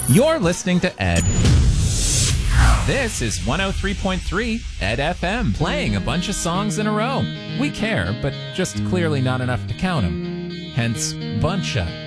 You're listening to Ed. This is 103.3 Ed FM, playing a bunch of songs in a row. We care, but just clearly not enough to count them. Hence, Buncha.